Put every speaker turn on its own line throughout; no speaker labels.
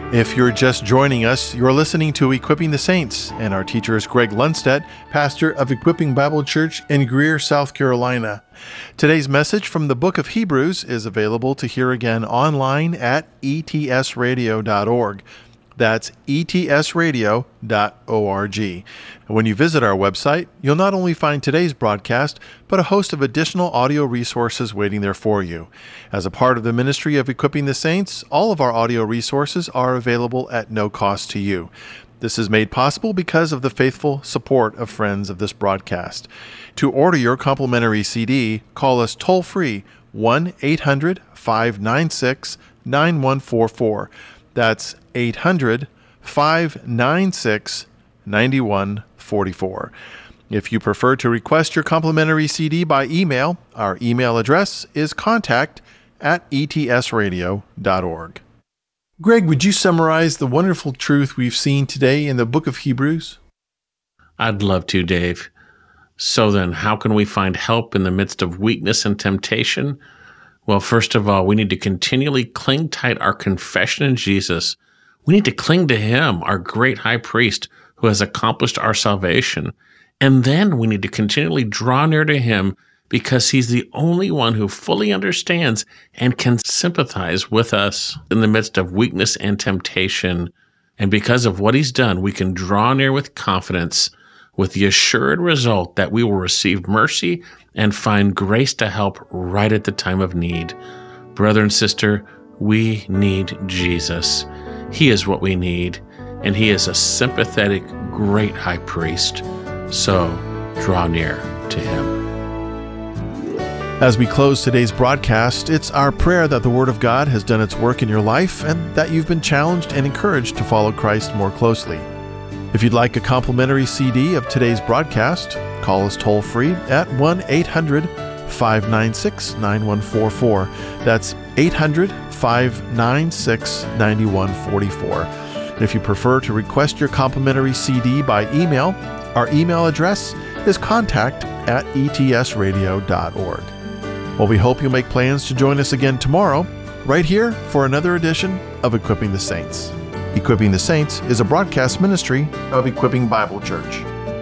If you're just joining us, you're listening to Equipping the Saints, and our teacher is Greg Lundstedt, pastor of Equipping Bible Church in Greer, South Carolina. Today's message from the book of Hebrews is available to hear again online at etsradio.org. That's etsradio.org. And when you visit our website, you'll not only find today's broadcast, but a host of additional audio resources waiting there for you. As a part of the ministry of Equipping the Saints, all of our audio resources are available at no cost to you. This is made possible because of the faithful support of friends of this broadcast. To order your complimentary CD, call us toll-free 1-800-596-9144. That's 800-596-9144. If you prefer to request your complimentary CD by email, our email address is contact@etsradio.org. Greg, would you summarize the wonderful truth we've seen today in the book of Hebrews?
I'd love to, Dave. So then, how can we find help in the midst of weakness and temptation? Well, first of all, we need to continually cling tight our confession in Jesus. We need to cling to Him, our great high priest who has accomplished our salvation. And then we need to continually draw near to Him because He's the only one who fully understands and can sympathize with us in the midst of weakness and temptation. And because of what He's done, we can draw near with confidence with the assured result that we will receive mercy and find grace to help right at the time of need. Brother and sister, we need Jesus. He is what we need, and He is a sympathetic, great high priest. So draw near to Him.
As we close today's broadcast, it's our prayer that the Word of God has done its work in your life and that you've been challenged and encouraged to follow Christ more closely. If you'd like a complimentary CD of today's broadcast, call us toll-free at 1-800-596-9144. That's 800-596-9144. And if you prefer to request your complimentary CD by email, our email address is contact@etsradio.org. Well, we hope you'll make plans to join us again tomorrow, right here for another edition of Equipping the Saints. Equipping the Saints is a broadcast ministry of Equipping Bible Church.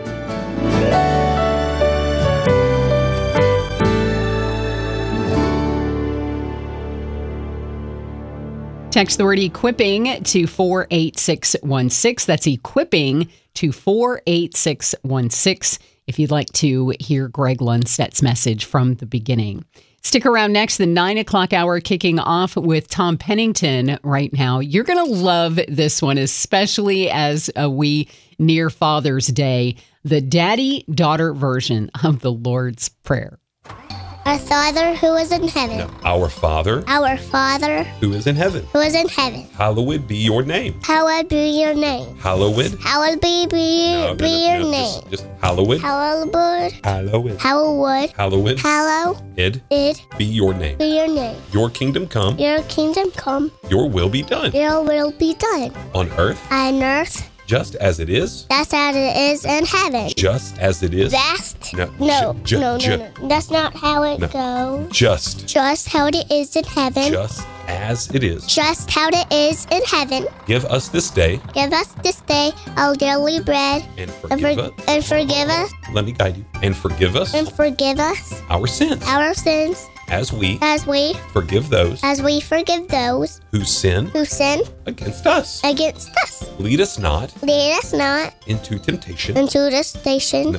Text the word equipping to 48616. That's equipping to 48616 if you'd like to hear Greg Lundstedt's message from the beginning. Stick around next, the 9 o'clock hour kicking off with Tom Pennington right now. You're going to love this one, especially as we near Father's Day, the daddy-daughter version of the Lord's Prayer.
Our Father who is in heaven.
No, our Father.
Our Father
Who is in heaven.
who is in heaven.
Hallowed be your name.
Hallowed be your name.
Hallowed.
Hallowed be your name.
Just hallowed.
Hallowed.
Hallowed.
Hallowed.
Hallowed.
Hallowed
Be your name.
be your name.
Your kingdom come.
Your kingdom come.
Your will be done.
Your will be done.
On earth.
On earth.
Just as it is.
That's as it is in heaven.
Just as it is.
No. That's not how it goes.
Just
how it is in heaven.
Just as it is.
Just how it is in heaven.
Give us this day.
Give us this day our daily bread.
And forgive us.
And forgive us.
Let me guide you. And forgive us.
And forgive us.
Our sins.
Our sins.
As we
forgive those
who sin against us. Lead us not into temptation.
Into temptation.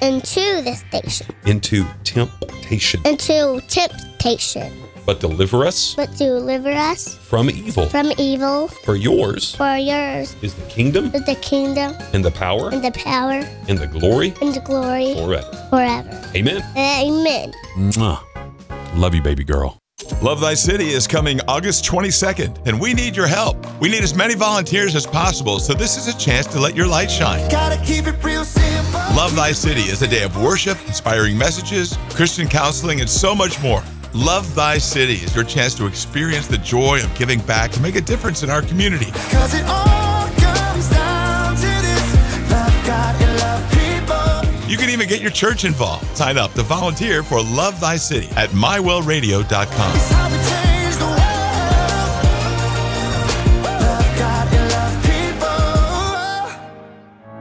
But deliver us from evil. For yours is the kingdom. And the power. And the glory. Forever. Amen.
Mwah. Love you, baby girl. Love Thy City is coming August 22nd, and we need your help. We need as many volunteers as possible, so this is a chance to let your light shine.
Gotta keep it real simple.
Love Thy City is a day of worship, inspiring messages, Christian counseling, and so much more. Love Thy City is your chance to experience the joy of giving back to make a difference in our community.
'Cause it all comes down to this: love God and love people.
You can even get your church involved. Sign up to volunteer for Love Thy City at mywellradio.com.
It's how we change the world. Love God and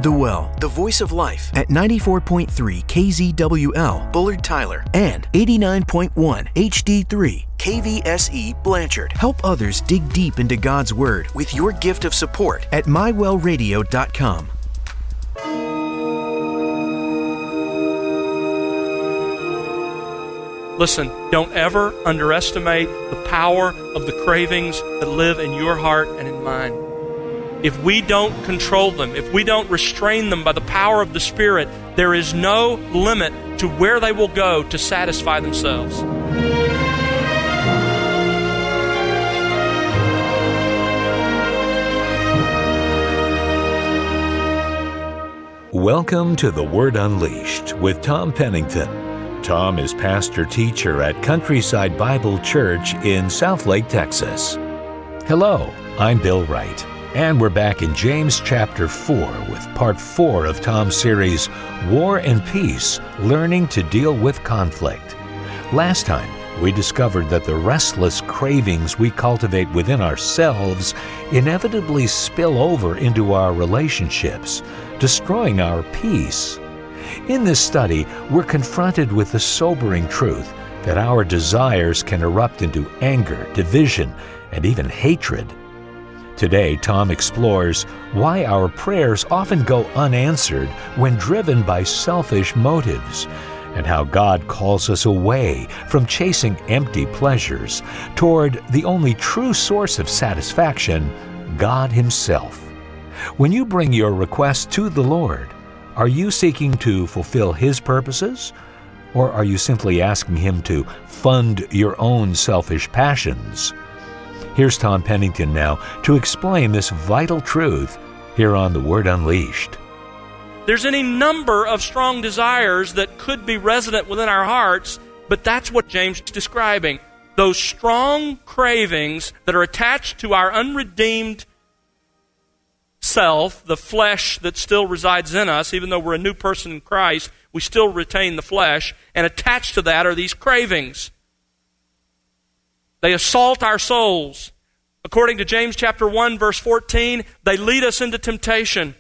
The Well, the voice of life at 94.3 KZWL, Bullard Tyler, and 89.1 HD3 KVSE Blanchard. Help others dig deep into God's Word with your gift of support at mywellradio.com.
Listen, don't ever underestimate the power of the cravings that live in your heart and in mine. If we don't control them, if we don't restrain them by the power of the Spirit, there is no limit to where they will go to satisfy themselves.
Welcome to The Word Unleashed with Tom Pennington. Tom is pastor-teacher at Countryside Bible Church in Southlake, Texas. Hello, I'm Bill Wright, and we're back in James chapter 4 with part 4 of Tom's series, War and Peace, Learning to Deal with Conflict. Last time, we discovered that the restless cravings we cultivate within ourselves inevitably spill over into our relationships, destroying our peace. In this study, we're confronted with the sobering truth that our desires can erupt into anger, division, and even hatred. Today, Tom explores why our prayers often go unanswered when driven by selfish motives, and how God calls us away from chasing empty pleasures toward the only true source of satisfaction, God Himself. When you bring your request to the Lord, are you seeking to fulfill His purposes, or are you simply asking Him to fund your own selfish passions? Here's Tom Pennington now to explain this vital truth here on The Word Unleashed.
There's any number of strong desires that could be resident within our hearts, but that's what James is describing. Those strong cravings that are attached to our unredeemed self, the flesh that still resides in us. Even though we're a new person in Christ, we still retain the flesh, and attached to that are these cravings. They assault our souls. According to James chapter 1, verse 14, they lead us into temptation.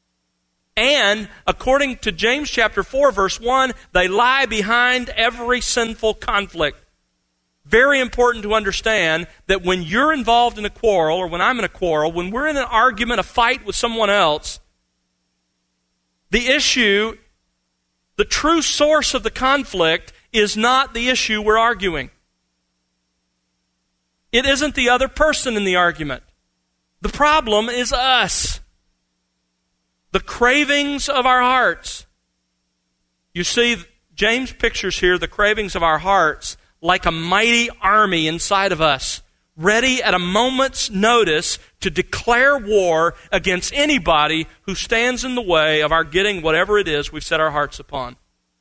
And according to James chapter 4, verse 1, they lie behind every sinful conflict. Very important to understand that when you're involved in a quarrel, or when I'm in a quarrel, when we're in an argument, a fight with someone else, the issue, the true source of the conflict is not the issue we're arguing. It isn't the other person in the argument. The problem is us. The cravings of our hearts. You see, James pictures here the cravings of our hearts like a mighty army inside of us, ready at a moment's notice to declare war against anybody who stands in the way of our getting whatever it is we've set our hearts upon.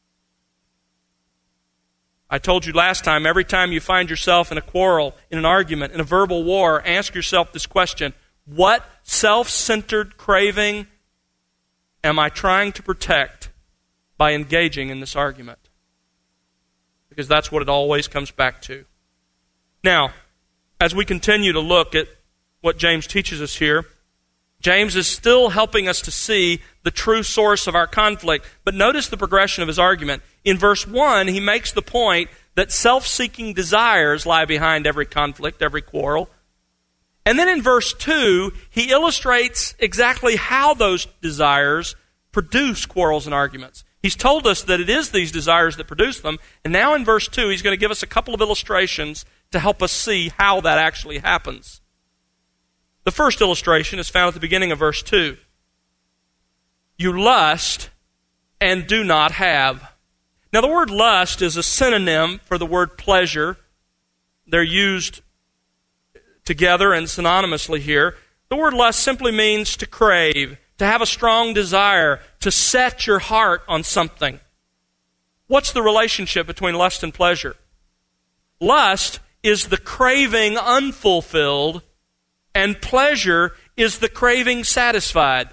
I told you last time, every time you find yourself in a quarrel, in an argument, in a verbal war, ask yourself this question: what self-centered craving am I trying to protect by engaging in this argument? Because that's what it always comes back to. Now, as we continue to look at what James teaches us here, James is still helping us to see the true source of our conflict. But notice the progression of his argument. In verse 1, he makes the point that self-seeking desires lie behind every conflict, every quarrel. And then in verse 2, he illustrates exactly how those desires produce quarrels and arguments. He's told us that it is these desires that produce them, and now in verse 2, he's going to give us a couple of illustrations to help us see how that actually happens. The first illustration is found at the beginning of verse 2. You lust and do not have. Now, the word lust is a synonym for the word pleasure. They're used together and synonymously here. The word lust simply means to crave, to have a strong desire, to set your heart on something. What's the relationship between lust and pleasure? Lust is the craving unfulfilled, and pleasure is the craving satisfied.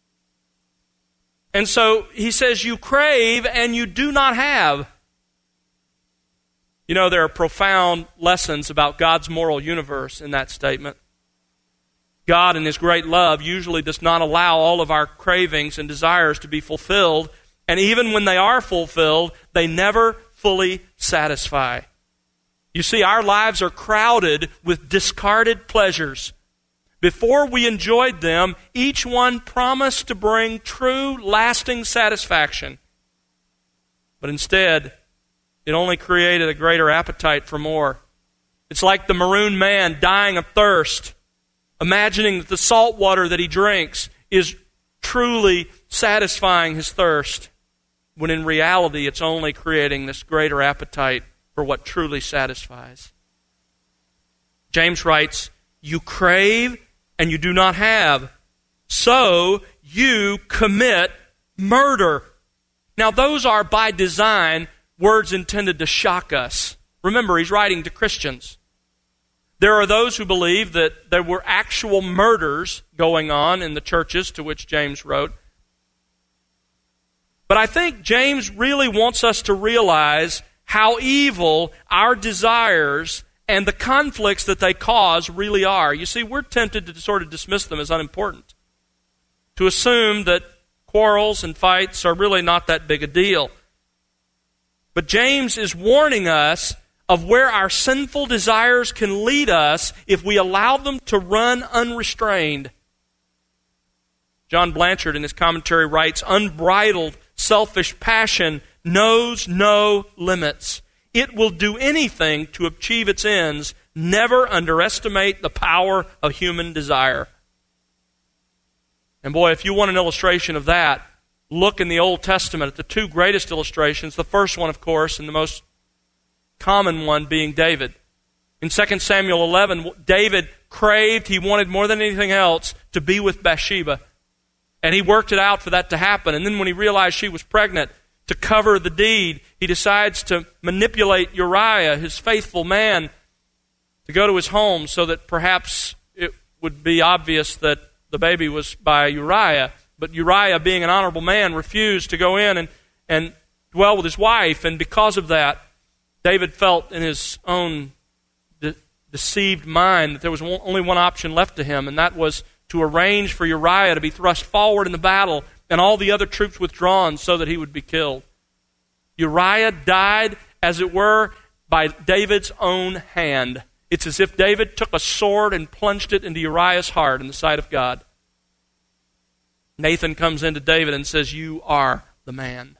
And so he says you crave and you do not have. You know, there are profound lessons about God's moral universe in that statement. God in His great love usually does not allow all of our cravings and desires to be fulfilled. And even when they are fulfilled, they never fully satisfy. You see, our lives are crowded with discarded pleasures. Before we enjoyed them, each one promised to bring true, lasting satisfaction. But instead, it only created a greater appetite for more. It's like the maroon man dying of thirst, imagining that the salt water that he drinks is truly satisfying his thirst, when in reality it's only creating this greater appetite for what truly satisfies. James writes, "You crave and you do not have, so you commit murder." Now those are by design words intended to shock us. Remember, he's writing to Christians. There are those who believe that there were actual murders going on in the churches to which James wrote. But I think James really wants us to realize how evil our desires and the conflicts that they cause really are. You see, we're tempted to sort of dismiss them as unimportant, to assume that quarrels and fights are really not that big a deal. But James is warning us of where our sinful desires can lead us if we allow them to run unrestrained. John Blanchard in his commentary writes, "Unbridled selfish passion knows no limits. It will do anything to achieve its ends. Never underestimate the power of human desire." And boy, if you want an illustration of that, look in the Old Testament at the two greatest illustrations. The first one, of course, and the most common one being David. In 2 Samuel 11, David craved, he wanted more than anything else, to be with Bathsheba. And he worked it out for that to happen. And then when he realized she was pregnant, to cover the deed, he decides to manipulate Uriah, his faithful man, to go to his home so that perhaps it would be obvious that the baby was by Uriah. But Uriah, being an honorable man, refused to go in and dwell with his wife. And because of that, David felt in his own deceived mind that there was only one option left to him, and that was to arrange for Uriah to be thrust forward in the battle and all the other troops withdrawn so that he would be killed. Uriah died, as it were, by David's own hand. It's as if David took a sword and plunged it into Uriah's heart in the sight of God. Nathan comes into David and says, "You are the man."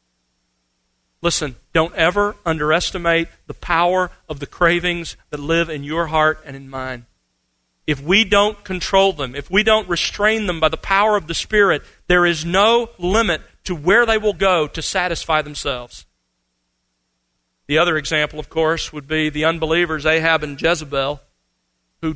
Listen, don't ever underestimate the power of the cravings that live in your heart and in mine. If we don't control them, if we don't restrain them by the power of the Spirit, there is no limit to where they will go to satisfy themselves. The other example, of course, would be the unbelievers Ahab and Jezebel, who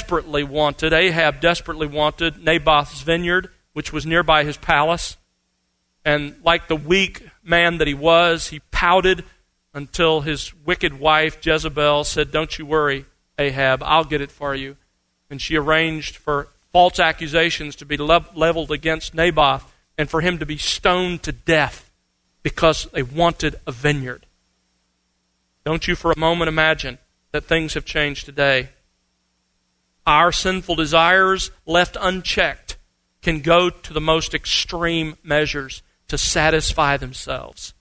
Ahab desperately wanted Naboth's vineyard, which was nearby his palace. And like the weak man that he was, he pouted until his wicked wife, Jezebel, said, "Don't you worry, Ahab, I'll get it for you." And she arranged for false accusations to be leveled against Naboth and for him to be stoned to death because they wanted a vineyard. Don't you for a moment imagine that things have changed today. Our sinful desires, left unchecked, can go to the most extreme measures to satisfy themselves.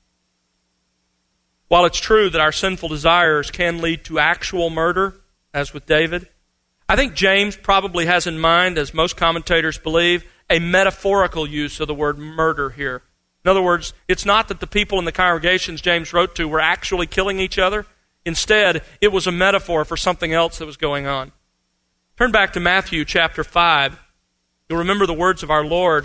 While it's true that our sinful desires can lead to actual murder, as with David, I think James probably has in mind, as most commentators believe, a metaphorical use of the word murder here. In other words, it's not that the people in the congregations James wrote to were actually killing each other. Instead, it was a metaphor for something else that was going on. Turn back to Matthew chapter 5. You'll remember the words of our Lord.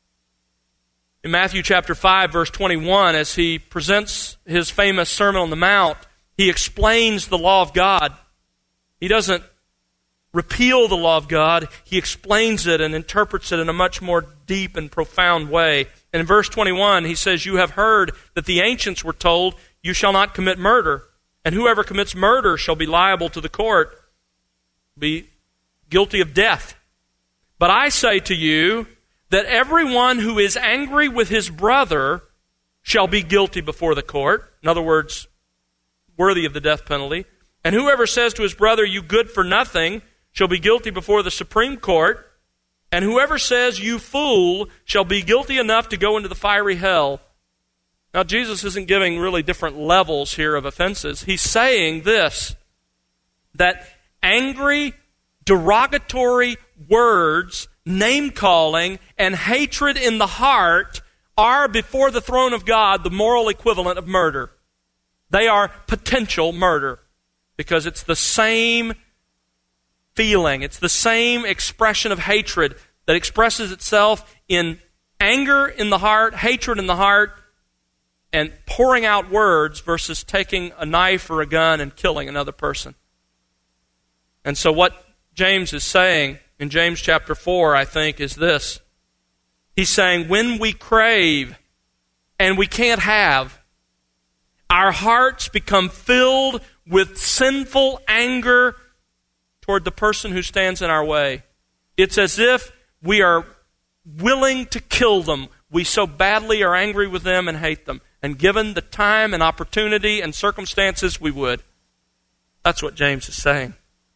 In Matthew chapter 5, verse 21, as he presents his famous Sermon on the Mount, he explains the law of God. He doesn't repeal the law of God. He explains it and interprets it in a much more deep and profound way. And in verse 21, he says, "You have heard that the ancients were told, 'You shall not commit murder, and whoever commits murder shall be liable to the court, be guilty of death. But I say to you that everyone who is angry with his brother shall be guilty before the court.'" In other words, worthy of the death penalty. "And whoever says to his brother, 'You good for nothing,' shall be guilty before the Supreme Court, and whoever says, you fool, shall be guilty enough to go into the fiery hell. Now, Jesus isn't giving really different levels here of offenses. He's saying this, that angry, derogatory words, name-calling, and hatred in the heart are, before the throne of God, the moral equivalent of murder. They are potential murder because it's the same feeling. It's the same expression of hatred that expresses itself in anger in the heart, hatred in the heart, and pouring out words versus taking a knife or a gun and killing another person. And so what James is saying in James chapter 4, I think, is this. He's saying when we crave and we can't have, our hearts become filled with sinful anger toward the person who stands in our way. It's as if we are willing to kill them. We so badly are angry with them and hate them. And given the time and opportunity and circumstances, we would. That's what James is saying.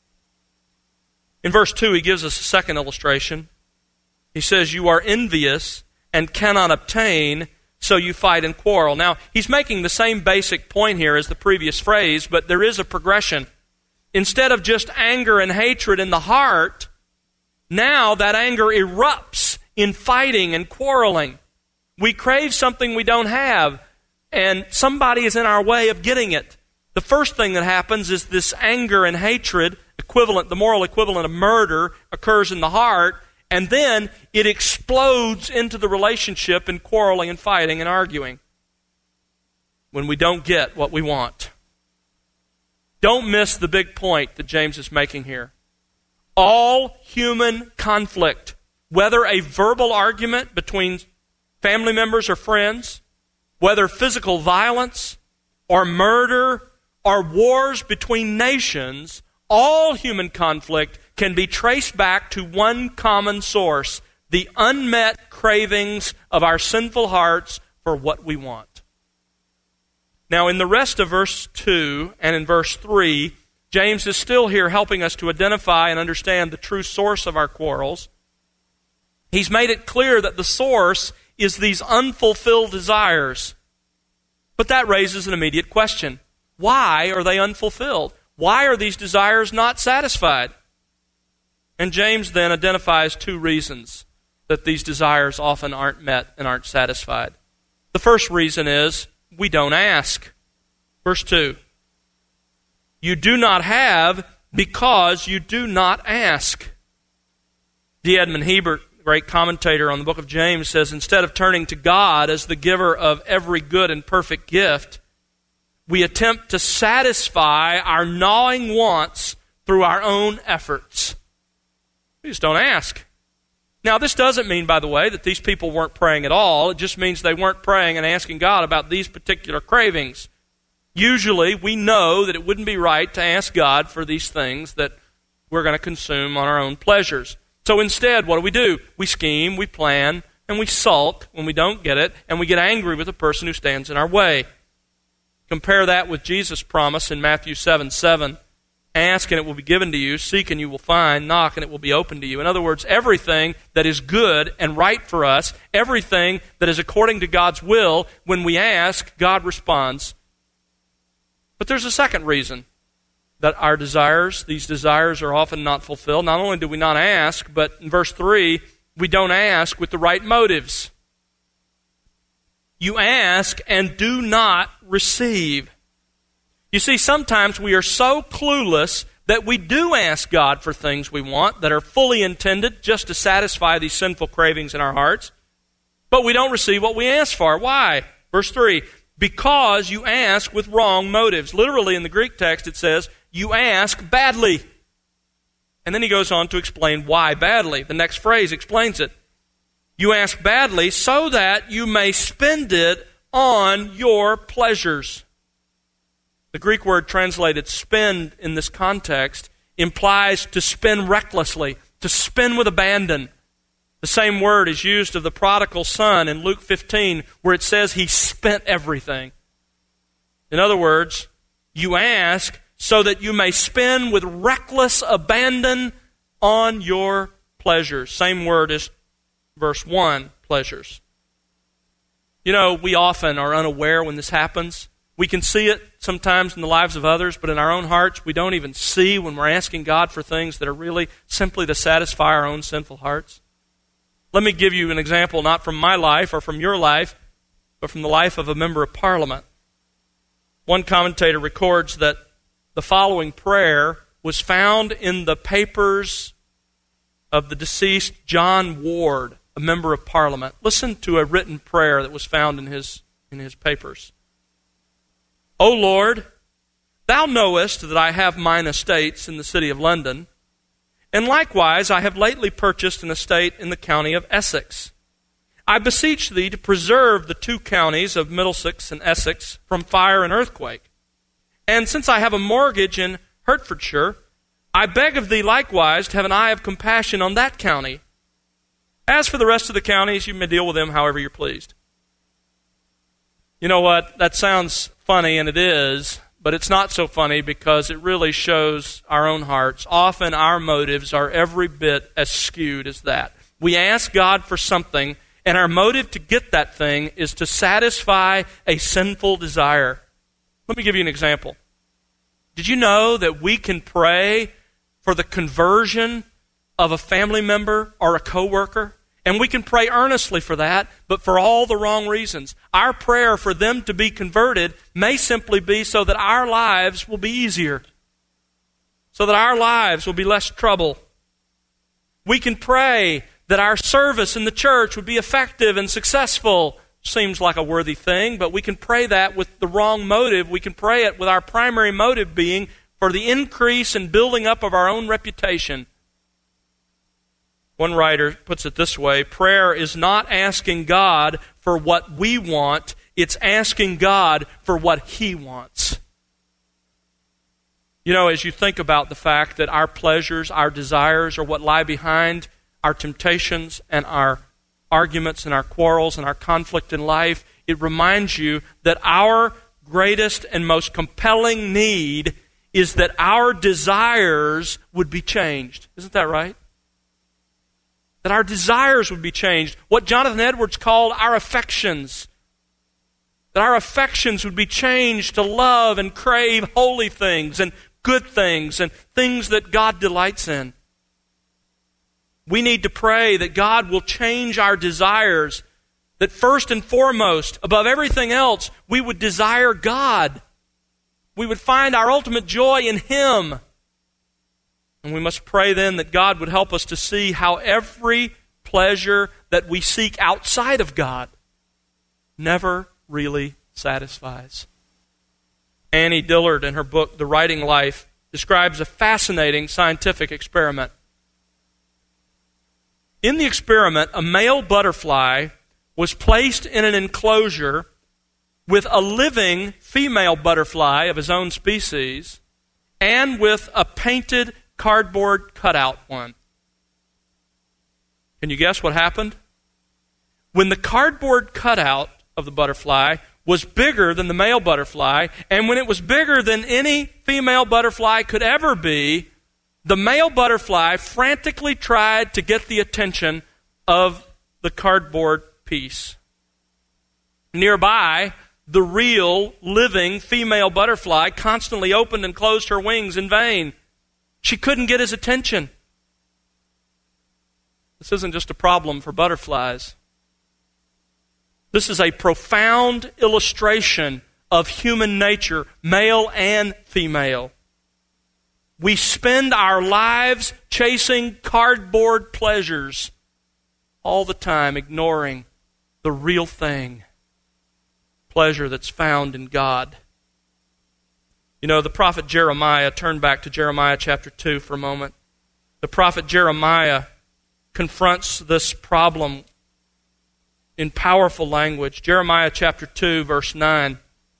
In verse 2, he gives us a second illustration. He says, you are envious and cannot obtain, so you fight and quarrel. Now, he's making the same basic point here as the previous phrase, but there is a progression. Instead of just anger and hatred in the heart, now that anger erupts in fighting and quarreling. We crave something we don't have, and somebody is in our way of getting it. The first thing that happens is this anger and hatred, the moral equivalent of murder, occurs in the heart, and then it explodes into the relationship in quarreling and fighting and arguing when we don't get what we want. Don't miss the big point that James is making here. All human conflict, whether a verbal argument between family members or friends, whether physical violence or murder or wars between nations, all human conflict can be traced back to one common source, the unmet cravings of our sinful hearts for what we want. Now, in the rest of verse 2 and in verse 3, James is still here helping us to identify and understand the true source of our quarrels. He's made it clear that the source is these unfulfilled desires. But that raises an immediate question. Why are they unfulfilled? Why are these desires not satisfied? And James then identifies two reasons that these desires often aren't met and aren't satisfied. The first reason is we don't ask. Verse 2. You do not have because you do not ask. D. Edmund Hebert, great commentator on the book of James, says instead of turning to God as the giver of every good and perfect gift, we attempt to satisfy our gnawing wants through our own efforts. We just don't ask. Now, this doesn't mean, by the way, that these people weren't praying at all. It just means they weren't praying and asking God about these particular cravings. Usually, we know that it wouldn't be right to ask God for these things that we're going to consume on our own pleasures. So instead, what do? We scheme, we plan, and we sulk when we don't get it, and we get angry with the person who stands in our way. Compare that with Jesus' promise in Matthew 7:7. Ask and it will be given to you, seek and you will find, knock and it will be opened to you. In other words, everything that is good and right for us, everything that is according to God's will, when we ask, God responds. But there's a second reason that our desires, these desires are often not fulfilled. Not only do we not ask, but in verse 3, we don't ask with the right motives. You ask and do not receive. You see, sometimes we are so clueless that we do ask God for things we want that are fully intended just to satisfy these sinful cravings in our hearts, but we don't receive what we ask for. Why? Verse 3, because you ask with wrong motives. Literally in the Greek text it says, you ask badly. And then he goes on to explain why badly. The next phrase explains it. You ask badly so that you may spend it on your pleasures. The Greek word translated spend in this context implies to spend recklessly, to spend with abandon. The same word is used of the prodigal son in Luke 15, where it says he spent everything. In other words, you ask so that you may spend with reckless abandon on your pleasures. Same word as verse 1, pleasures. You know, we often are unaware when this happens. We can see it sometimes in the lives of others, but in our own hearts, we don't even see when we're asking God for things that are really simply to satisfy our own sinful hearts. Let me give you an example, not from my life or from your life, but from the life of a member of Parliament. One commentator records that the following prayer was found in the papers of the deceased John Ward, a member of Parliament. Listen to a written prayer that was found in his papers. O Lord, thou knowest that I have mine estates in the city of London, and likewise I have lately purchased an estate in the county of Essex. I beseech thee to preserve the two counties of Middlesex and Essex from fire and earthquake. And since I have a mortgage in Hertfordshire, I beg of thee likewise to have an eye of compassion on that county. As for the rest of the counties, you may deal with them however you're pleased. You know what? That sounds funny, and it is, but it's not so funny because it really shows our own hearts. Often our motives are every bit as skewed as that. We ask God for something, and our motive to get that thing is to satisfy a sinful desire. Let me give you an example. Did you know that we can pray for the conversion of a family member or a coworker? And we can pray earnestly for that, but for all the wrong reasons. Our prayer for them to be converted may simply be so that our lives will be easier, so that our lives will be less trouble. We can pray that our service in the church would be effective and successful. Seems like a worthy thing, but we can pray that with the wrong motive. We can pray it with our primary motive being for the increase and building up of our own reputation. One writer puts it this way: prayer is not asking God for what we want, it's asking God for what He wants. You know, as you think about the fact that our pleasures, our desires are what lie behind our temptations and our arguments and our quarrels and our conflict in life, it reminds you that our greatest and most compelling need is that our desires would be changed. Isn't that right? That our desires would be changed. What Jonathan Edwards called our affections. That our affections would be changed to love and crave holy things and good things and things that God delights in. We need to pray that God will change our desires. That first and foremost, above everything else, we would desire God. We would find our ultimate joy in Him. And we must pray then that God would help us to see how every pleasure that we seek outside of God never really satisfies. Annie Dillard, in her book, The Writing Life, describes a fascinating scientific experiment. In the experiment, a male butterfly was placed in an enclosure with a living female butterfly of his own species and with a painted cardboard cutout one. Can you guess what happened? When the cardboard cutout of the butterfly was bigger than the male butterfly, and when it was bigger than any female butterfly could ever be, the male butterfly frantically tried to get the attention of the cardboard piece. Nearby, the real, living female butterfly constantly opened and closed her wings in vain. She couldn't get his attention. This isn't just a problem for butterflies. This is a profound illustration of human nature, male and female. We spend our lives chasing cardboard pleasures all the time, ignoring the real thing, pleasure that's found in God. You know, the prophet Jeremiah, turn back to Jeremiah chapter 2 for a moment. The prophet Jeremiah confronts this problem in powerful language. Jeremiah chapter 2, verse 9.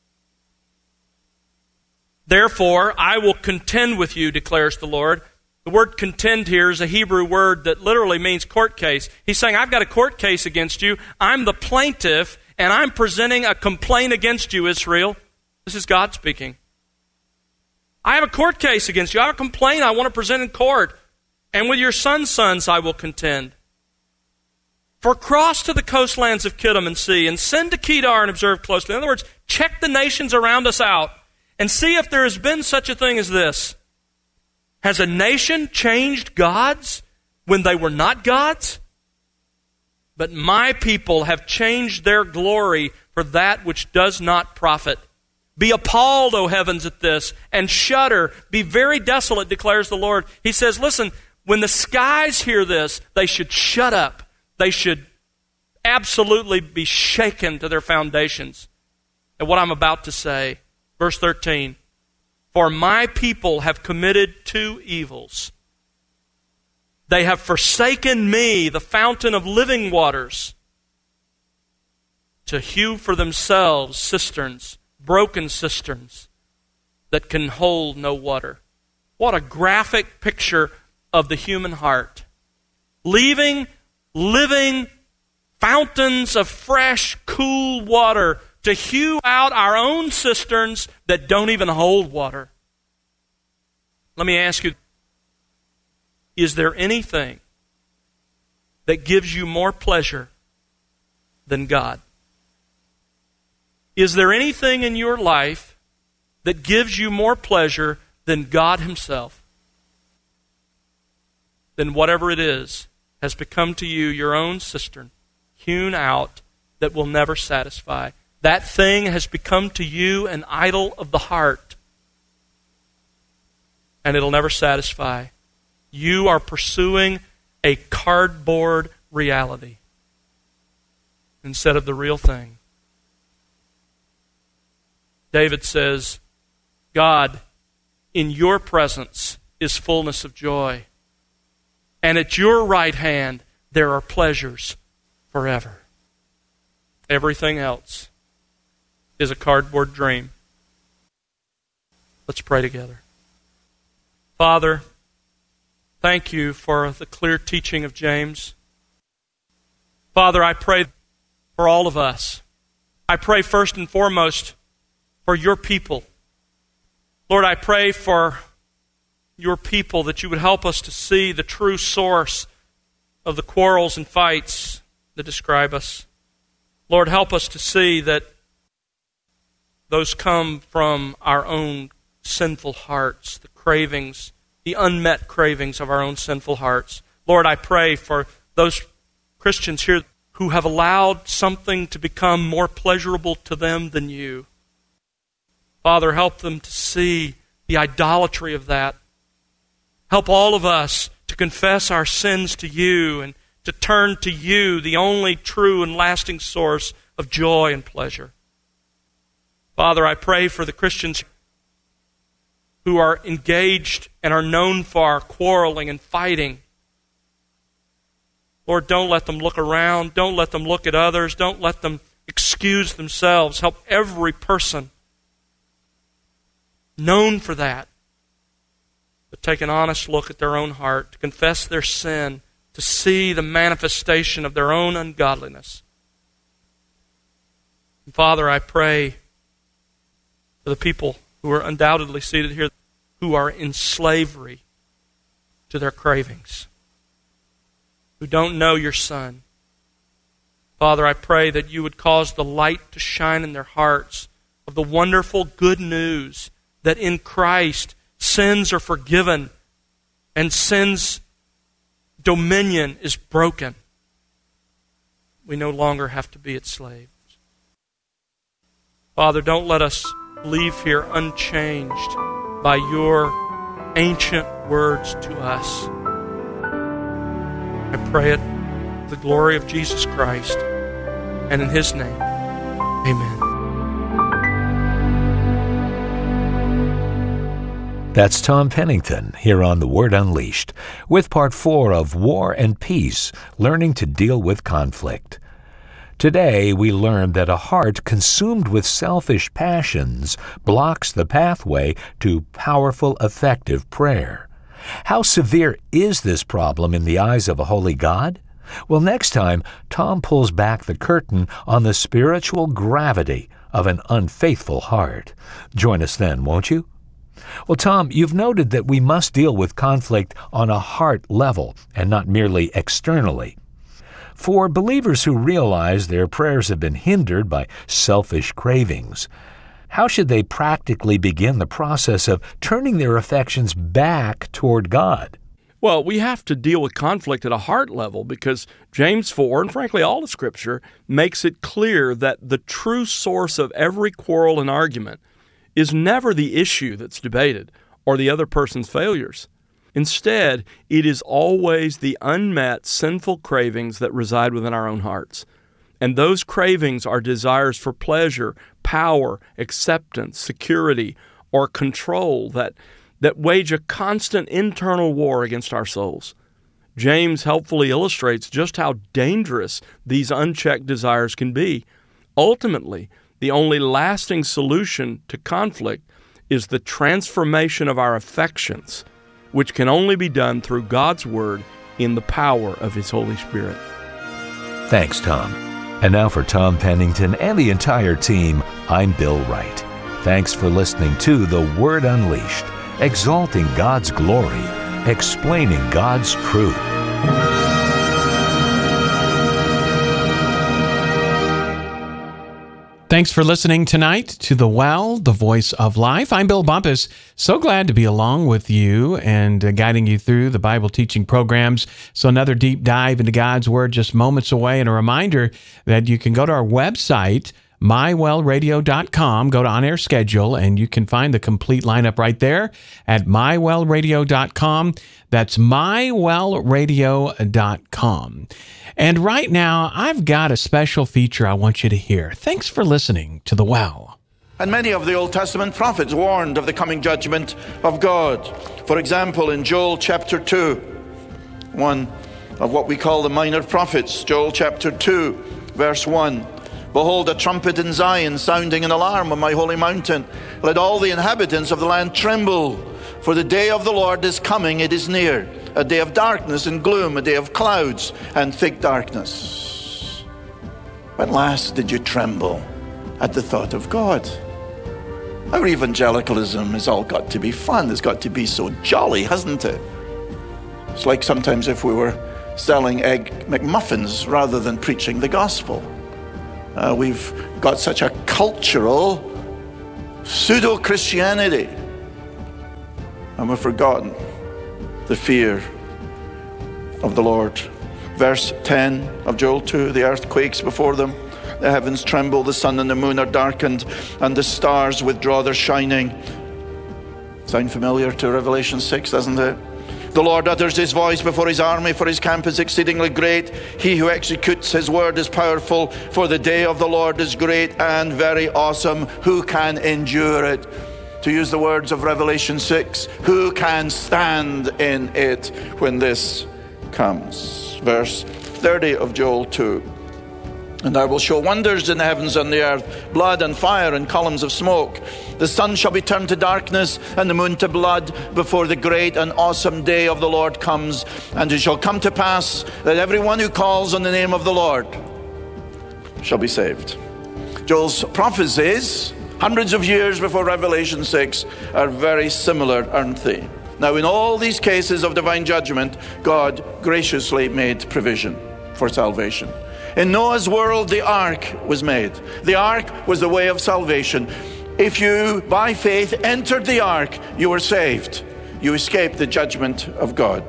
Therefore, I will contend with you, declares the Lord. The word contend here is a Hebrew word that literally means court case. He's saying, I've got a court case against you. I'm the plaintiff, and I'm presenting a complaint against you, Israel. This is God speaking. I have a court case against you. I have a complaint I want to present in court. and with your sons' sons I will contend. For cross to the coastlands of Kittim and see, and send to Kedar and observe closely. In other words, check the nations around us out and see if there has been such a thing as this. Has a nation changed gods when they were not gods? But my people have changed their glory for that which does not profit. Be appalled, O heavens, at this, and shudder. Be very desolate, declares the Lord. He says, listen, when the skies hear this, they should shut up. They should absolutely be shaken to their foundations at what I'm about to say. Verse 13, for my people have committed two evils. They have forsaken me, the fountain of living waters, to hew for themselves cisterns, broken cisterns that can hold no water. What a graphic picture of the human heart. Leaving living fountains of fresh, cool water to hew out our own cisterns that don't even hold water. Let me ask you, is there anything that gives you more pleasure than God? Is there anything in your life that gives you more pleasure than God Himself? Then whatever it is has become to you your own cistern, hewn out, that will never satisfy. That thing has become to you an idol of the heart, and it'll never satisfy. You are pursuing a cardboard reality instead of the real thing. David says, God, in your presence is fullness of joy, and at your right hand there are pleasures forever. Everything else is a cardboard dream. Let's pray together. Father, thank you for the clear teaching of James. Father, I pray for all of us. I pray first and foremost for your people. Lord, I pray for your people that you would help us to see the true source of the quarrels and fights that describe us. Lord, help us to see that those come from our own sinful hearts, the cravings, the unmet cravings of our own sinful hearts. Lord, I pray for those Christians here who have allowed something to become more pleasurable to them than you. Father, help them to see the idolatry of that. Help all of us to confess our sins to you and to turn to you, the only true and lasting source of joy and pleasure. Father, I pray for the Christians who are engaged and are known for quarreling and fighting. Lord, don't let them look around. Don't let them look at others. Don't let them excuse themselves. Help every person known for that to take an honest look at their own heart, to confess their sin, to see the manifestation of their own ungodliness. And Father, I pray for the people who are undoubtedly seated here, who are in slavery to their cravings, who don't know your Son. Father, I pray that you would cause the light to shine in their hearts of the wonderful good news that in Christ sins are forgiven and sin's dominion is broken. We no longer have to be its slaves. Father, don't let us leave here unchanged by your ancient words to us. I pray it for the glory of Jesus Christ, and in His name, amen.
That's Tom Pennington here on The Word Unleashed with part 4 of War and Peace, Learning to Deal with Conflict. Today, we learned that a heart consumed with selfish passions blocks the pathway to powerful, effective prayer. How severe is this problem in the eyes of a holy God? Well, next time, Tom pulls back the curtain on the spiritual gravity of an unfaithful heart. Join us then, won't you? Well, Tom, you've noted that we must deal with conflict on a heart level and not merely externally. For believers who realize their prayers have been hindered by selfish cravings, how should they practically begin the process of turning their affections back toward God?
Well, we have to deal with conflict at a heart level because James 4, and frankly all of Scripture, makes it clear that the true source of every quarrel and argument is never the issue that's debated or the other person's failures. Instead, it is always the unmet sinful cravings that reside within our own hearts. And those cravings are desires for pleasure, power, acceptance, security, or control that wage a constant internal war against our souls. James helpfully illustrates just how dangerous these unchecked desires can be. Ultimately, the only lasting solution to conflict is the transformation of our affections, which can only be done through God's Word in the power of His Holy Spirit.
Thanks, Tom. And now for Tom Pennington and the entire team, I'm Bill Wright. Thanks for listening to The Word Unleashed, exalting God's glory, explaining God's truth.
Thanks for listening tonight to The Well, the Voice of Life. I'm Bill Bumpus. So glad to be along with you and guiding you through the Bible teaching programs. So another deep dive into God's Word just moments away. And a reminder that you can go to our website, mywellradio.com, go to On Air Schedule, and you can find the complete lineup right there at mywellradio.com. That's mywellradio.com. And right now, I've got a special feature I want you to hear. Thanks for listening to The Well.
And many of the Old Testament prophets warned of the coming judgment of God. For example, in Joel chapter 2, one of what we call the minor prophets, Joel chapter 2, verse 1. Behold, a trumpet in Zion, sounding an alarm on my holy mountain. Let all the inhabitants of the land tremble, for the day of the Lord is coming, it is near. A day of darkness and gloom, a day of clouds and thick darkness. When last did you tremble at the thought of God? Our evangelicalism has all got to be fun. It's got to be so jolly, hasn't it? It's like sometimes if we were selling Egg McMuffins rather than preaching the gospel. We've got such a cultural pseudo-Christianity, and we've forgotten the fear of the Lord. Verse 10 of Joel 2, the earth quakes before them, the heavens tremble, the sun and the moon are darkened, and the stars withdraw their shining. Sound familiar to Revelation 6, doesn't it? The Lord utters His voice before His army, for His camp is exceedingly great. He who executes His word is powerful, for the day of the Lord is great and very awesome. Who can endure it? To use the words of Revelation 6, who can stand in it when this comes? Verse 30 of Joel 2. And I will show wonders in the heavens and the earth, blood and fire and columns of smoke. The sun shall be turned to darkness and the moon to blood before the great and awesome day of the Lord comes. And it shall come to pass that everyone who calls on the name of the Lord shall be saved. Joel's prophecies, hundreds of years before Revelation 6, are very similar, aren't they? Now, in all these cases of divine judgment, God graciously made provision for salvation. In Noah's world, the ark was made. The ark was the way of salvation. If you, by faith, entered the ark, you were saved. You escaped the judgment of God.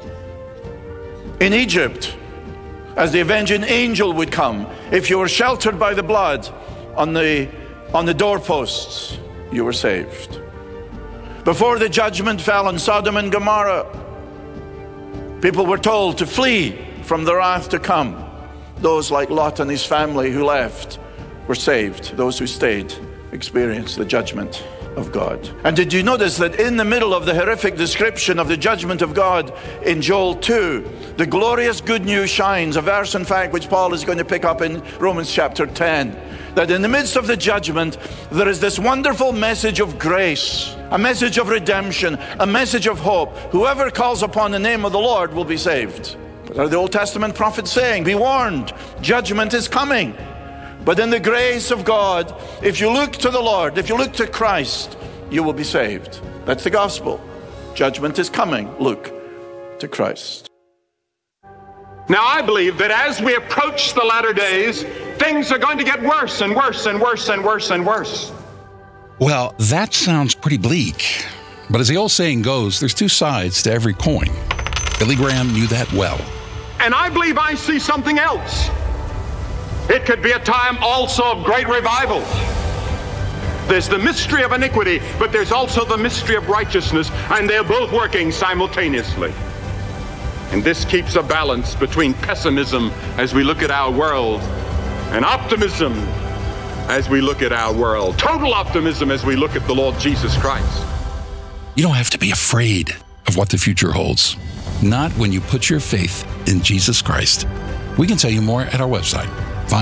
In Egypt, as the avenging angel would come, if you were sheltered by the blood on the doorposts, you were saved. Before the judgment fell on Sodom and Gomorrah, people were told to flee from the wrath to come. Those like Lot and his family who left were saved. Those who stayed experienced the judgment of God. And did you notice that in the middle of the horrific description of the judgment of God in Joel 2, the glorious good news shines, a verse in fact which Paul is going to pick up in Romans chapter 10, that in the midst of the judgment there is this wonderful message of grace, a message of redemption, a message of hope. Whoever calls upon the name of the Lord will be saved. What are the Old Testament prophets saying? Be warned, judgment is coming. But in the grace of God, if you look to the Lord, if you look to Christ, you will be saved. That's the gospel. Judgment is coming. Look to Christ.
Now, I believe that as we approach the latter days, things are going to get worse and worse and worse and worse and worse.
Well, that sounds pretty bleak. But as the old saying goes, there's two sides to every coin. Billy Graham knew that well.
And I believe I see something else. It could be a time also of great revival. There's the mystery of iniquity, but there's also the mystery of righteousness, and they're both working simultaneously. And this keeps a balance between pessimism as we look at our world and optimism as we look at our world. Total optimism as we look at the Lord Jesus Christ.
You don't have to be afraid of what the future holds. Not when you put your faith in Jesus Christ. We can tell you more at our website,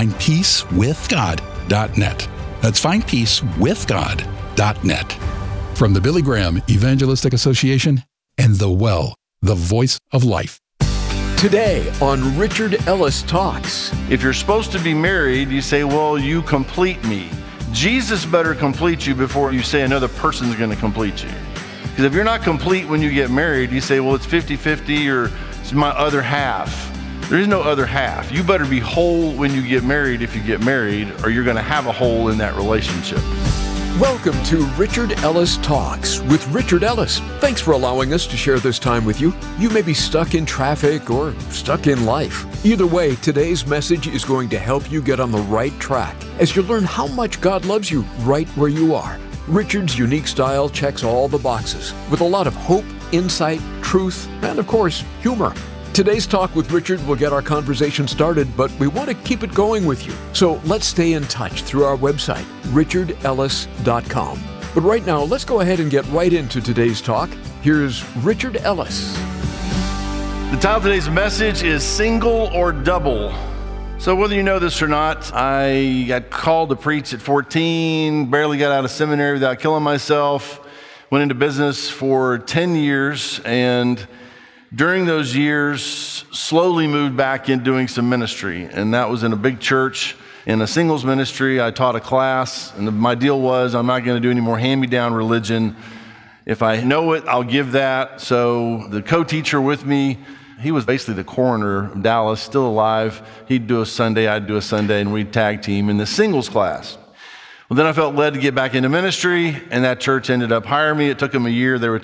findpeacewithgod.net. That's findpeacewithgod.net. From the Billy Graham Evangelistic Association and The Well, the voice of life.
Today on Richard Ellis Talks.
If you're supposed to be married, you say, well, you complete me. Jesus better complete you before you say another person's going to complete you. Because if you're not complete when you get married, you say, well, it's 50-50 or it's my other half. There is no other half. You better be whole when you get married if you get married, or you're going to have a hole in that relationship.
Welcome to Richard Ellis Talks with Richard Ellis. Thanks for allowing us to share this time with you. You may be stuck in traffic or stuck in life. Either way, today's message is going to help you get on the right track as you learn how much God loves you right where you are. Richard's unique style checks all the boxes with a lot of hope, insight, truth, and of course, humor. Today's talk with Richard will get our conversation started, but we want to keep it going with you. So let's stay in touch through our website, richardellis.com. But right now, let's go ahead and get right into today's talk. Here's Richard Ellis.
The title of today's message is Single or Double. So whether you know this or not, I got called to preach at 14, barely got out of seminary without killing myself, went into business for 10 years, and during those years, slowly moved back in doing some ministry. And that was in a big church, in a singles ministry. I taught a class, and my deal was I'm not going to do any more hand-me-down religion. If I know it, I'll give that. So the co-teacher with me, he was basically the coroner of Dallas, still alive. He'd do a Sunday, I'd do a Sunday, and we'd tag team in the singles class. Well, then I felt led to get back into ministry, and that church ended up hiring me. It took them a year. They were